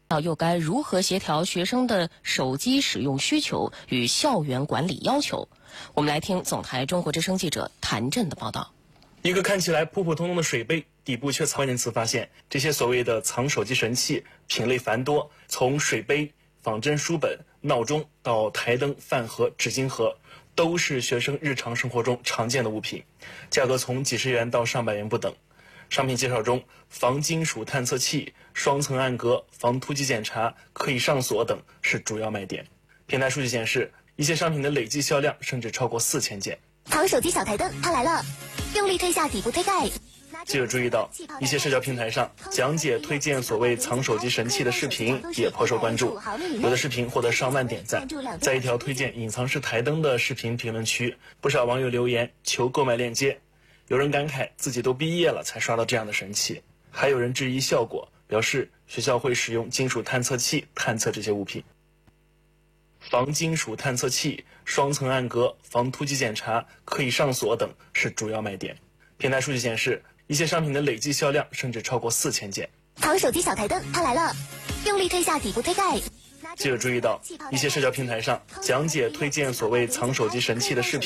又该如何协调学生的手机使用需求与校园管理要求？我们来听总台中国之声记者谭震的报道。 一个看起来普普通通的水杯，底部却藏关键词发现，这些所谓的藏手机神器品类繁多，从水杯、仿真书本、闹钟到台灯、饭盒、纸巾盒，都是学生日常生活中常见的物品，价格从几十元到上百元不等。商品介绍中，防金属探测器、双层暗格、防突击检查、可以上锁等是主要卖点。平台数据显示，一些商品的累计销量甚至超过4000件。 藏手机小台灯它来了，用力推下底部推盖。 记者注意到，一些社交平台上讲解推荐所谓藏手机神器的视频也颇受关注，有的视频获得上万点赞。在一条推荐隐藏式台灯的视频评论区，不少网友留言求购买链接。有人感慨自己都毕业了才刷到这样的神器，还有人质疑效果，表示学校会使用金属探测器探测这些物品。防金属探测器、双层暗格、防突击检查、可以上锁等是主要卖点。平台数据显示，一些商品的累计销量甚至超过4000件。 藏手机小台灯它来了，用力推下底部推盖。 记者注意到，一些社交平台上讲解推荐所谓藏手机神器的视频